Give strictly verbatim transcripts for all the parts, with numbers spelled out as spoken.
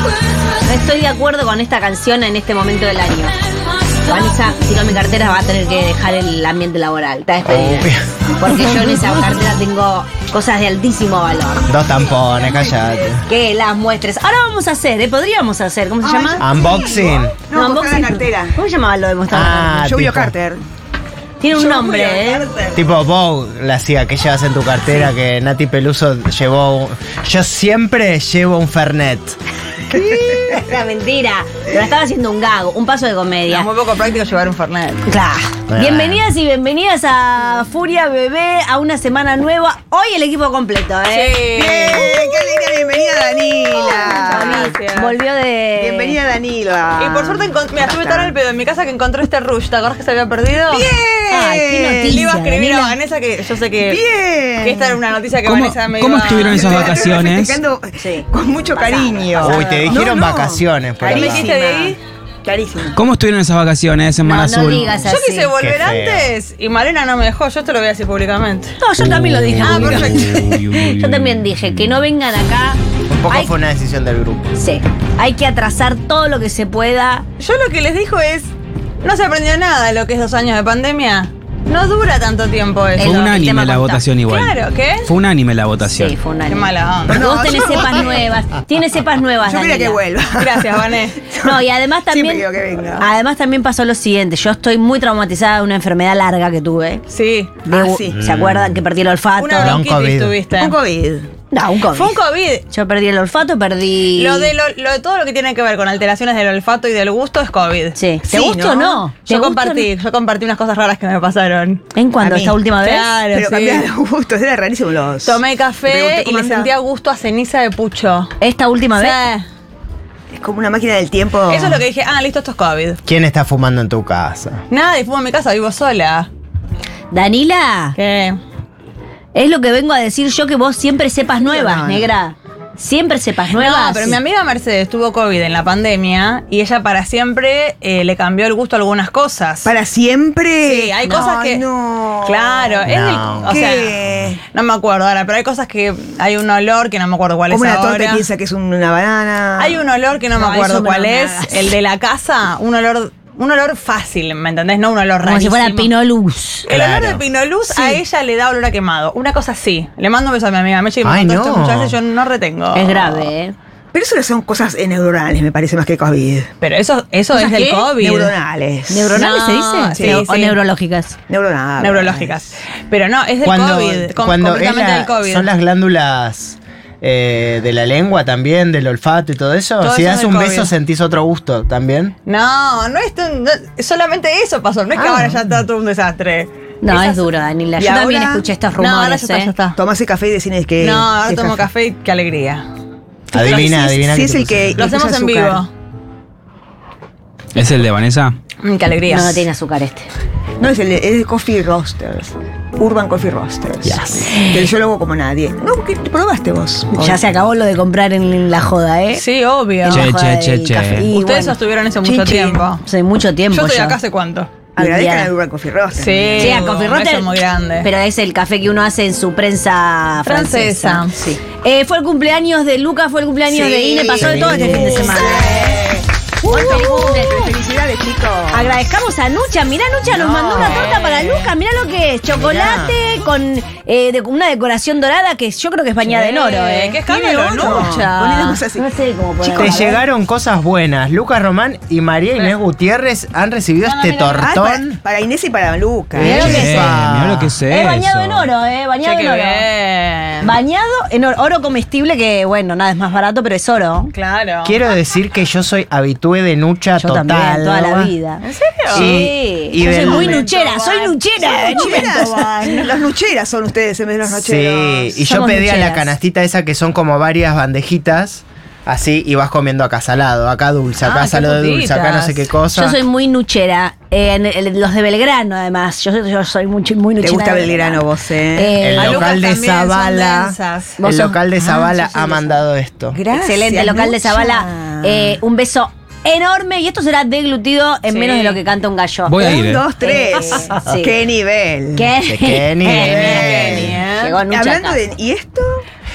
No estoy de acuerdo con esta canción en este momento del año. Vanessa, si no mi cartera va a tener que dejar el ambiente laboral. Está despedida. Porque yo en esa cartera tengo cosas de altísimo valor. Dos tampones, cállate. Que las muestres. Ahora vamos a hacer, ¿eh? Podríamos hacer. ¿Cómo se Ay, llama? Unboxing. No, mostrar la cartera. ¿Cómo se llamaba lo de mostrar? Ah, Julio tipo- Carter. Tiene un Julio nombre, ¿eh? Carter. Tipo Vogue, la hacía que llevas en tu cartera, que Nati Peluso llevó. un- Yo siempre llevo un Fernet. Era mentira. Pero estaba haciendo un gago, un paso de comedia. Es muy poco práctico llevar un Fernet. Claro. Ah. Bienvenidas y bienvenidas a Furia Bebé, a una semana nueva. Hoy el equipo completo, ¿eh? Bien, qué alegría, bienvenida Danila. Volví- Volvió de. Bienvenida Danila. Y por suerte, encont- mira, estuve tan al pedo en mi casa que encontré este rush. ¿Te acordás que se había perdido? Bien. Ay, qué noticia. Le iba a escribir Danila. a Vanessa que yo sé que, Bien. que esta era una noticia que ¿Cómo- Vanessa me cómo iba a- estuvieron esas Estoy vacaciones? festejando Sí. con mucho cariño. Uy, te dijeron No, no. vacaciones por ¿Qué me acá. dijiste de ahí? Clarísimo. ¿Cómo estuvieron esas vacaciones en No, Mar no Azul? digas así. Yo quise volver Qué feo. antes y Malena no me dejó. Yo te lo voy a decir públicamente. No, yo también lo dije. Ah, públicamente. perfecto. Uy, uy, uy, Yo uy. también dije que no vengan acá. Un poco Hay- fue una decisión del grupo. Sí. Hay que atrasar todo lo que se pueda. Yo lo que les dijo es, no se aprendió nada de lo que es dos años de pandemia. No dura tanto tiempo eso. Fue el unánime tema la consta- votación igual. Claro, ¿qué? Fue unánime la votación. Sí, fue una. Qué mala onda. Porque No, vos tenés yo- cepas nuevas. Tienes cepas nuevas, Yo quería Daniela. que vuelva. Gracias, Vané. No, y además también. Siempre quiero que venga. Además también pasó lo siguiente. Yo estoy muy traumatizada de una enfermedad larga que tuve. Sí. De- Ah, sí. ¿Se acuerdan que perdí el olfato? Una Long bronquitis COVID. tuviste. Un COVID. No, un COVID. Fue un COVID. Yo perdí el olfato, perdí. Lo de, lo, lo de todo lo que tiene que ver con alteraciones del olfato y del gusto es COVID. Sí. ¿Te Sí, gusta o ¿no? no? ¿Te Yo gusta o compartí, yo compartí unas cosas raras que me pasaron. no? ¿En cuándo? A mí. ¿Esta última vez? Claro, Pero sí. cambiar los gustos, era rarísimo los. Tomé Te café pregunté y cómo le andaba. sentía gusto a ceniza de pucho. ¿Esta última vez? Sí. Es como una máquina del tiempo. Eso es lo que dije, ah, listo, esto es COVID. ¿Quién está fumando en tu casa? Nada, y fumo en mi casa, vivo sola. Danila, ¿Qué? es lo que vengo a decir yo, que vos siempre sepas nuevas, no, no. negra. Siempre sepas nuevas. No, pero mi amiga Mercedes tuvo COVID en la pandemia y ella para siempre eh, le cambió el gusto a algunas cosas. ¿Para siempre? Sí, hay No, cosas que. No. Claro, es del. No. O sea, ¿Qué? no me acuerdo ahora, pero hay cosas que. Hay un olor que no me acuerdo cuál Como es una torta ahora. y piensa que es una banana. Hay un olor que no, No, me acuerdo eso me cuál lo es. hagas. El de la casa, un olor. Un olor fácil, ¿me entendés? No un olor Como si rarísimo. fuera pinoluz. El olor Claro. de pinoluz a ella le da olor a quemado. Una cosa así. Le mando un beso a mi amiga Meche y me Ay, contó esto no. muchas veces, yo no retengo. Es grave, ¿eh? Pero eso son cosas eh, neuronales, me parece, más que COVID. Pero eso, eso es ¿Cosas del qué? COVID. Neuronales. ¿Neuronales No, se dice? sí, Neu- ¿O sí. neurológicas? Neuronales. Neurológicas. Pero no, es del Cuando, COVID. com- cuando es completamente la- del COVID. son las glándulas eh, de la lengua también, del olfato y todo eso. Todo si eso das es del un COVID. beso sentís otro gusto también. No, no es tan- no, solamente eso pasó. No es que Ah. ahora ya está todo un desastre. No, Esas- es duro, Danila. ¿Y Yo también ahora? escuché estos No, ahora rumores, ya está, ¿eh? ya está. Tomás el café y decís que. No, ahora que es tomo café y qué alegría. Adivina, Si es- adivina. si qué es te el que- pusieron. Lo hacemos incluye en azúcar. vivo. ¿Es el de Vanessa? Mm, qué alegría. No, no tiene azúcar este. No, es el de, es de Coffee Roasters. Urban Coffee Roasters. Yes. Que yo lo hago como nadie. No, ¿qué te probaste vos? Ya se acabó lo de comprar en la joda, ¿eh? Sí, obvio. En la Che, joda che, del che, café. che. Y Ustedes bueno, sostuvieron eso Chin, mucho chin. tiempo. hace mucho tiempo Yo estoy ya. acá hace cuánto. Agradezcan Indiana. a Urban Coffee Roasters. Sí, Sí, a Coffee un Rotter, beso muy grande. pero es el café que uno hace en su prensa francesa. Francesa. Sí. Eh, fue el cumpleaños de Lucas, fue el cumpleaños Sí. de Ine, pasó de todo este fin de semana. Uh, Muy feliz cumple. Felicidades, chicos. Agradezcamos a Nucha. Mirá, Nucha nos No. mandó una torta para Lucas. Mirá lo que es. Chocolate con eh, de- una decoración dorada que yo creo que es bañada en oro, ¿eh? Qué escándalo, Tiene oro. Nucha. Poné las cosas así. No sé cómo ponerlo. Te llegaron cosas buenas. Lucas Román y María Inés Gutiérrez han recibido No, no, este mira. Ah, tortón. para, para Inés y para Lucas. Mirá lo que es. Epa. Mirá lo que es Es bañado eso. en oro, ¿eh? Bañado Che, en qué oro. bien. Bañado en oro, oro comestible que, bueno, nada es más barato, pero es oro. Claro. Quiero decir que yo soy habitué de Nucha Yo total. también, toda la vida. ¿En serio? Sí. Y Yo soy del- muy nuchera, soy nuchera. Nucheras. Los nucheras son ustedes en vez de los nocheros. Sí, y yo Somos pedía la nucheras. canastita esa que son como varias bandejitas. Así, y vas comiendo acá salado, acá dulce, acá Ah, qué salado de dulce, acá no sé qué cosa. Yo soy muy nuchera. Eh, en el- los de Belgrano, además. Yo, yo soy muy, muy nuchera. Te gusta de Belgrano vos, ¿eh? Eh, El A local Lucas de también son Zavala. densas. Vos El sos- local de Ah, Zavala yo soy ha de mandado esto. Gracias, excelente, el local de Nucha. Zavala. Eh, un beso enorme. Y esto será deglutido en Sí. menos de lo que canta un gallo. Voy a Un, ir, ¿eh? dos, tres. Eh, sí. ¡Qué nivel! ¿Qué? ¿De qué nivel? Kenny, ¿eh? Llegó Nucha Hablando acá. de. ¿Y esto?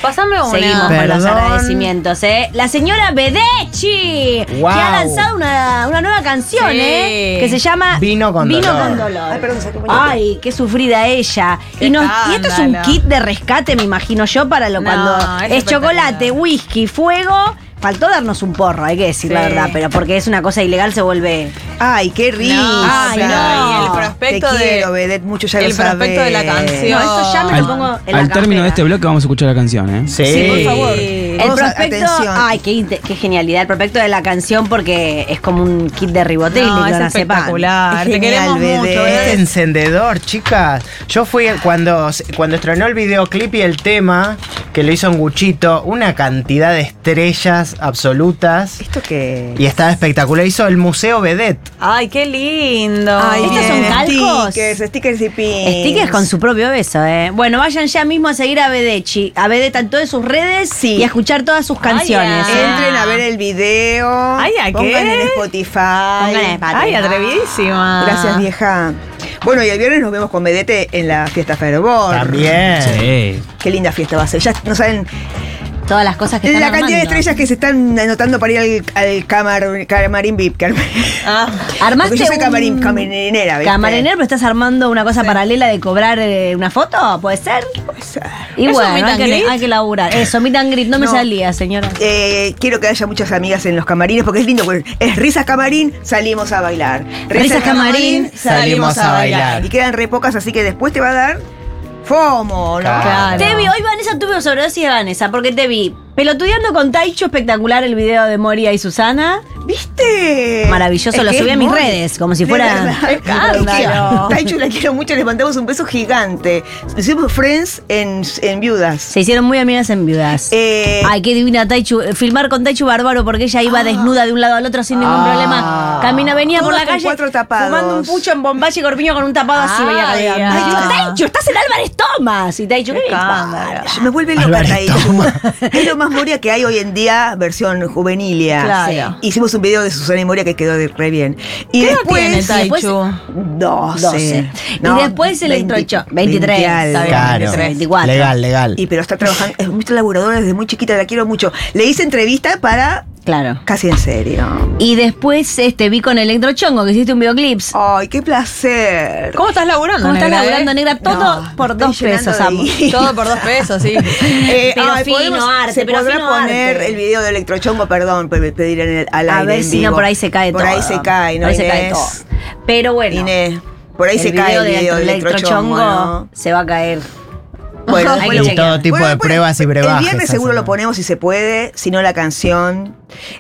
Pásame una. Seguimos con los Perdón. agradecimientos, ¿eh? La señora Bedechi, Wow. que ha lanzado una, una nueva canción, Sí. ¿eh? Que se llama Vino con Vino dolor. con dolor. Ay, perdón, saqué un pañuelo. Ay, qué sufrida ella. Qué Y, nos- y esto es un escándalo. kit de rescate, me imagino yo, para lo No, cuando es es chocolate, espectacular. whisky, fuego. Faltó darnos un porro, hay que decir Sí. la verdad, pero porque es una cosa ilegal se vuelve. Ay, qué rico. Ay, no. Y el prospecto Te de. quiero, Vedette, mucho ya el lo sabes. prospecto de la canción. No, esto ya me lo Al, pongo en la al término cartera. de este bloque vamos a escuchar la canción, ¿eh? Sí, Sí, por favor. El Vamos a- prospecto, atención. ay, qué, inte- qué genialidad. El prospecto de la canción porque es como un kit de ribotril. No, y es clonazepam. espectacular. Es Te queremos genial, mucho, bebé. Este bebé. encendedor, chicas. Yo fui cuando, cuando estrenó el videoclip y el tema, que lo hizo en Guchito, una cantidad de estrellas absolutas. ¿Esto qué? Y estaba espectacular. Hizo el Museo Vedette. Ay, qué lindo. Ay, ¿Estos son bien, calcos? Stickers, stickers y pins. Stickers con su propio beso, ¿eh? Bueno, vayan ya mismo a seguir a Bedechi, a Vedetta en todas sus redes Sí. y a escuchar todas sus canciones. ay, ¿eh? Entren a ver el video. Ay, ¿a qué? Pongan en Spotify. Pongan en Spotify. Ay, atrevidísima. Gracias, vieja. Bueno, y el viernes nos vemos con Vedette en la fiesta Fervor. También. Sí. Qué linda fiesta va a ser. Ya no saben Todas las cosas que están la cantidad de armando. estrellas que se están anotando para ir al, al camar- camarín V I P. Ah, ¿Armaste Porque yo soy un- camarín, camarinera, ¿viste? Camarinero, pero estás armando una cosa paralela de cobrar eh, una foto, ¿puede ser? Puede ser. Y ¿Es un bueno, meet hay and que, greet? hay que laburar. Eso, meet and greet, no, me No. salía, señora. Eh, quiero que haya muchas amigas en los camarines porque es lindo. Porque es risas camarín, salimos a bailar. Risas camarín, salimos a bailar. Y quedan re pocas, así que después te va a dar FOMO, ¿no? Claro. Te vi, hoy Vanessa tuve sobredosis de Vanessa, porque te vi pelotudeando con Taichu, espectacular el video de Moria y Susana. ¿Viste? Maravilloso, Es lo que subí es a mis muy- redes, como si de fuera- verdad, Escándalo. Taichu la quiero mucho, les mandamos un beso gigante. Hicimos Friends en, en Viudas. Se hicieron muy amigas en viudas. Eh, Ay, qué divina Taichu. Filmar con Taichu bárbaro porque ella iba desnuda de un lado al otro sin ningún Ah. problema. Camina, venía por Todos la con calle cuatro tapados. fumando un pucho en Bombache y Corpiño con un tapado así. Ay, veía caminando. ay, Ay, yo, ah. Taichu, estás en Álvarez Thomas. Y Taichu, ¿qué me Escándalo. pasa? me vuelve loca Álvarez Taichu. Thomas. Es lo más Moria que hay hoy en día, versión juvenilia. Claro. Sí. Hicimos un video de Susana y Moria que quedó de re bien. Y ¿Qué edad después. tiene después- Taichu? doce. doce. No, y después el veinte, electrochoc. veintitrés. veinte algo. Está bien, Claro. veintitrés, veinticuatro. Legal, legal. Y pero está trabajando, es muy laburadora desde muy chiquita, la quiero mucho. Le hice entrevista para Claro. casi en serio. Y después este, vi con Electrochongo que hiciste un videoclips. Ay, qué placer. ¿Cómo estás laburando, ¿Cómo estás negra, laburando, eh? negra? Todo No, por estoy dos llenando pesos, de amo. guita. Todo por dos pesos, sí. Eh, Pero ay, fino, podemos- arte, se pero podrá fino poner arte. el video de Electrochongo, perdón, pe- pedir en el, al A aire ver en si no vivo. por ahí se cae por todo. ahí se cae, ¿no? Por ahí se cae Inés? todo. Pero bueno. Inés, por ahí el se cae el video de Electrochongo, ¿no? se va a caer. Bueno, Hay después que lo- chequear. todo tipo Bueno, de después- pruebas y brebajes. El viernes seguro hacen. lo ponemos si se puede, si no la canción.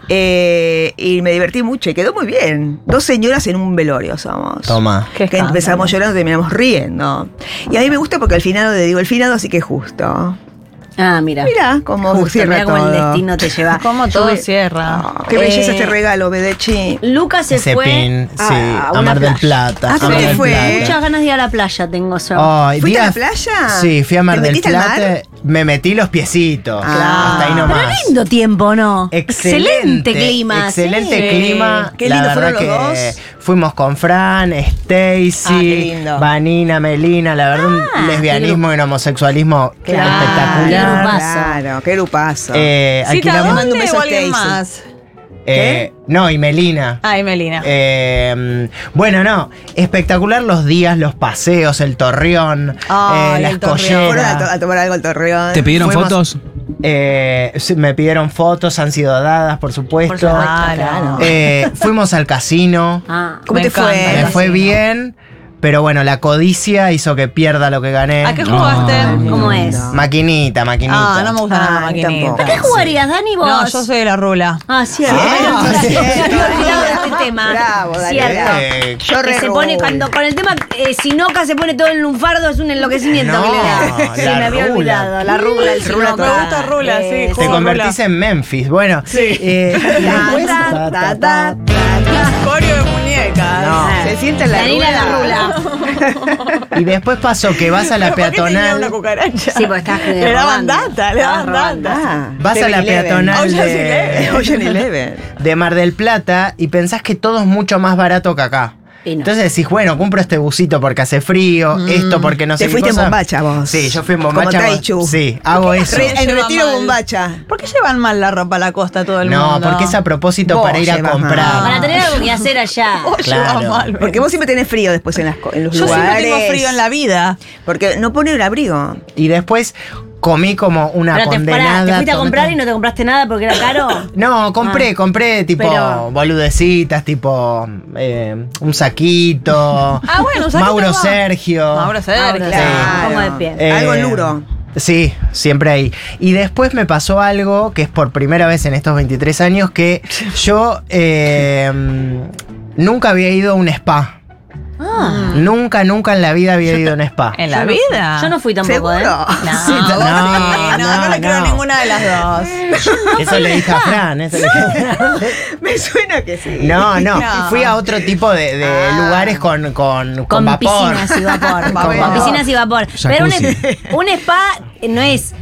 Eh, y me divertí mucho y quedó muy bien. Dos señoras en un velorio somos. Toma. Qué Que escándalo. empezamos llorando y terminamos riendo. Y a mí me gusta porque al final le digo el finado, así que es justo. Ah, mira. Mira cómo Justo, cierra mira cómo el todo. destino te lleva. Cómo Yo todo ve- cierra. Ah, qué belleza Eh, este regalo, Bedechi. Lucas se Ese fue. pin, sí, a a una Mar del playa. Plata. Ah, a ¿dónde Mar del fue? Plata. Muchas ganas de ir a la playa tengo yo. Ay, ¿Fuiste a la días- playa? Sí, fui a Mar ¿Te del metiste al mar? Plata. Me metí los piecitos. Ah. Hasta ahí Pero nomás. lindo tiempo, ¿no? Excelente, clima. Excelente sí. clima. Qué La lindo verdad fueron los que dos. fuimos con Fran, Ah, qué Stacy, lindo. Vanina, Melina. La verdad, Ah, un lesbianismo y un homosexualismo Claro. Qué espectacular. grupazo. Claro, qué grupazo. Eh, ¿Cita alquilamos- mando un dónde beso o a alguien Stacy. más? eh, no, y Melina. Ay, Melina. Eh, bueno, no, espectacular los días, los paseos, el torreón, Ay, eh, la el Torreón. escollera. Fueron a, to- a tomar algo al Torreón. ¿Te pidieron Fuimos- fotos? Eh, sí, me pidieron fotos, han sido dadas, por supuesto. Por supuesto, Claro. claro. Eh, fuimos al casino, Ah. ¿Cómo Me te encanta. fue? me fue casino. bien, pero bueno, la codicia hizo que pierda lo que gané. ¿A qué jugaste? ¿Cómo es? Maquinita, maquinita. Ah, no me gusta nada Ah, la a mí maquinita. tampoco. ¿A qué jugarías, Dani, vos? No, yo soy de la rula. Ah, cierto. Ah, Ay, cierto. me había olvidado de este tema. Bravo, Dani. Cierto. Eh, Yo Que re se pone rula. cuando con el tema eh, Sinoca se pone todo en lunfardo, es un enloquecimiento No, que le da. Sí, la me había rula. olvidado. La rula, el Rula Sinoca. total. Me gusta rula, sí, Eh, Te juego convertís en Memphis. Bueno, eh, y después- Ta, ta, ta, Coreo de muñecas. No. Se sienta en la Danila la rula. rula. y después pasó que vas a la ¿Por qué tenía peatonal. una cucaracha? Sí, porque estás Le daban robando. data, le daban Estabas robando. data. Ah, Vas a la seven eleven. peatonal Ocean de, Eleven. Ocean Eleven. de Mar del Plata y pensás que todo es mucho más barato que acá. Y no. Entonces decís, bueno, compro este busito porque hace frío, esto porque no sé Te qué fuiste en cosa. bombacha vos. Sí, yo fui en bombacha. Como Taichu. Sí, hago eso. Re- en Lleva retiro mal. bombacha. ¿Por qué llevan mal la ropa a la costa todo el No, mundo? porque es a propósito Vos para ir a llevas comprar. mal. Para tener algo que hacer allá. Vos Claro. llevas mal. Porque vos siempre tenés frío después en, las, co- en los Yo lugares. siempre tengo frío en la vida. Porque no pone el abrigo. Y después comí como una Pero te, pará, condenada. ¿te fuiste a tomé- comprar y no te compraste nada porque era caro? No, compré, Ah. compré tipo Pero- boludecitas, tipo eh, un saquito. Ah, bueno, un saquito Mauro va. Sergio. Mauro Sergio. Ahora, Claro. Como de pie. Eh, Algo en Luro. Sí, siempre ahí. Y después me pasó algo que es por primera vez en estos veintitrés años que yo eh, nunca había ido a un spa. Ah. Nunca, nunca en la vida había ido a un spa. ¿En la vida? Yo no fui tampoco, ¿Seguro? ¿eh? No, Sí, vos no, sí, no, no, no, le creo a no. ninguna de las dos. Eso le dije a Fran. Eso le dije a Fran. Me suena que sí. No, no, No. fui a otro tipo de, de Ah. lugares con, con, con, Con vapor. piscinas y vapor. Con Con, vapor. piscinas y vapor. Pero un, Jacuzzi. un spa no es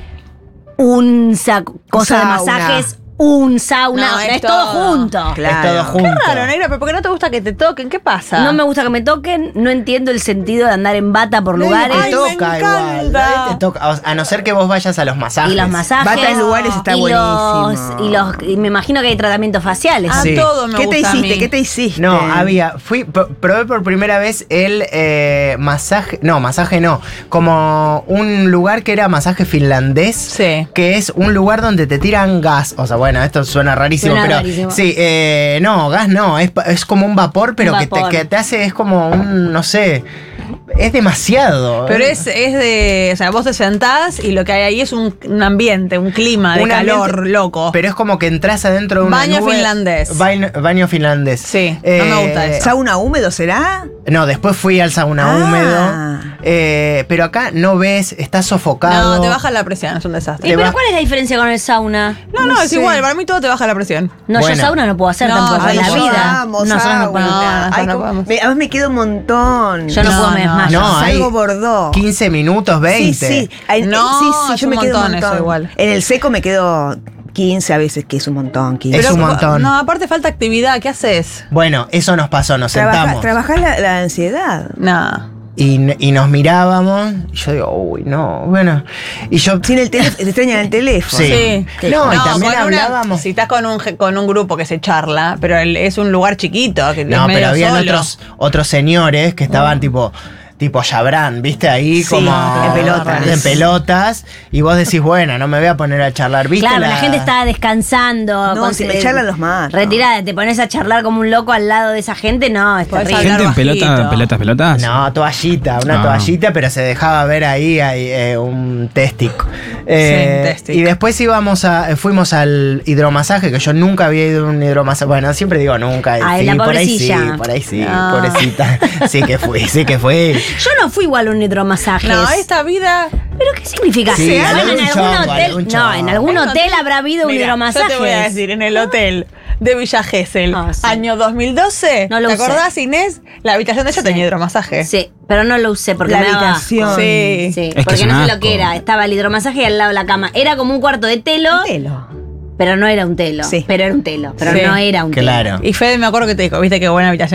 un sa- cosa de Sauna. masajes, un sauna. No, No, es es todo todo. junto. Claro. Es todo junto. Claro, negra, pero ¿por qué no te gusta que te toquen? ¿Qué pasa? No me gusta que me toquen, no entiendo el sentido de andar en bata por Nadie lugares. te Ay, toca me igual. encanta. Nadie te toca. O sea, a no ser que vos vayas a los masajes. Y los masajes. Bata en lugares está y buenísimo. Los, y, los, y me imagino que hay tratamientos faciales. Ah, Sí. todo me ¿Qué te gusta a hiciste? mí. ¿Qué te hiciste? No, había. Fui, pro- probé por primera vez el eh, masaje. No, masaje no. Como un lugar que era masaje finlandés. Sí. Que es un lugar donde te tiran gas. O sea, bueno, esto suena rarísimo, Suena pero. rarísimo. Sí, eh, no, gas no. Es, pa- es como un vapor, pero Un que, te, vapor. que te hace. Es como un. No sé. Es demasiado. Pero ¿eh? es, es de. O sea, vos te sentás y lo que hay ahí es un, un ambiente, un clima de Un calor ambiente- loco. Pero es como que entras adentro de una Baño nube- finlandés. Baño, baño finlandés. Sí, no me gusta eso. ¿Sauna húmedo será? No, después fui al sauna Ah. húmedo. eh, pero acá no ves, estás sofocado. No, te baja la presión, es un desastre. ¿Y te pero va- cuál es la diferencia con el sauna? No, no, No es sé. igual, para mí todo te baja la presión. No, Bueno. yo sauna no puedo hacer No, tampoco ay, en la yo vida. Vamos, Nosotros no podemos. No, sauna. nosotros Ay, no como- podemos. me- además me quedo un montón. Yo no, No, puedo, me no. desmayo. No, hay Salgo bordó. quince minutos, veinte. Sí, sí. Ay, No, sí, sí, es yo un me quedo un montón eso montón. igual. En el seco me quedo quince a veces, que es un montón. quince. Es un montón. No, aparte falta actividad, ¿qué haces? Bueno, eso nos pasó, nos Trabaja- sentamos. Trabajar la, la ansiedad. No. Y, y nos mirábamos. Y yo digo, uy, no, bueno. Y yo. Sin el teléfono, te extrañan el teléfono. Sí. No, y también con una- hablábamos. si estás con un, ge- con un grupo que se charla, pero el- es un lugar chiquito, que es No, medio pero habían solo. otros, otros señores que estaban tipo. Tipo Chabrán, ¿viste? Ahí Sí, como. en pelotas. En pelotas. Y vos decís, bueno, no me voy a poner a charlar, ¿viste? Claro, la... gente está descansando. No, si me eh, charlan los matos. Retirada, te pones a charlar como un loco al lado de esa gente, no, es Podés terrible. hablar Gente en pelota, bajito. pelotas, pelotas. No, toallita, una Ah. toallita, pero se dejaba ver ahí, ahí, eh, un téstico. Eh, Sí, téstico. y después íbamos a, eh, fuimos al hidromasaje, que yo nunca había ido a un hidromasaje. Bueno, siempre digo nunca. y Ay, sí, la por ahí sí, pobrecilla. por ahí sí, No. pobrecita. Sí que fui, sí que fui. Yo no fui igual a un hidromasaje. No, esta vida. ¿Pero qué significa? Sí, Bueno, algún en algún chongo, hotel. algún No, chongo. en algún hotel habrá habido un Mira, hidromasaje. yo te voy a decir, en el hotel de Villa Gesell, Ah, sí. año dos mil doce, No lo ¿te usé. acordás, Inés? La habitación de ella Sí. tenía hidromasaje. Sí, pero no lo usé porque La me daba habitación. asco. Sí. Sí, Es que porque es un no sé lo asco. que era. Estaba el hidromasaje al lado de la cama. Era como un cuarto de telo, Telo. pero no era un telo. Sí. Pero era un telo, pero Sí. no era un telo. Claro. Y Fede me acuerdo que te dijo, viste qué buena habitación